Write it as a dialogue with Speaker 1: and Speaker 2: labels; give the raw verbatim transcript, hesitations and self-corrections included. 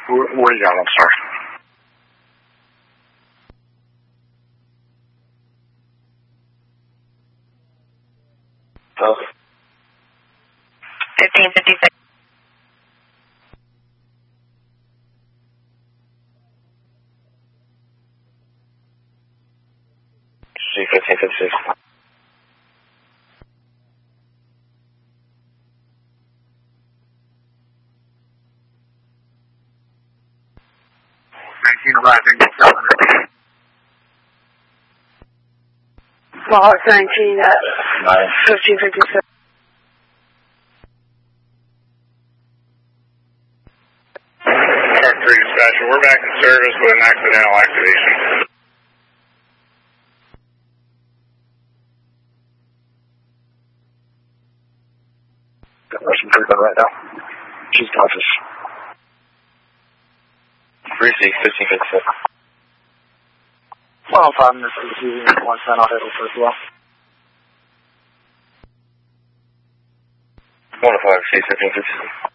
Speaker 1: What, what do you got? I'm sorry.
Speaker 2: Oh.
Speaker 3: fifteen fifty-six.
Speaker 2: C fifteen fifty-six.
Speaker 1: nineteen arriving.
Speaker 4: Mohawk nineteen at
Speaker 2: Nine.
Speaker 4: fifteen fifty-six.
Speaker 1: Park three dispatcher, we're back in service with an accidental activation. Got Russian treatment right now. She's conscious.
Speaker 2: three C fifteen fifty-six.
Speaker 1: Well, five minutes receiving one cent, I'll head over as well.
Speaker 2: one oh five C fifteen fifty-six.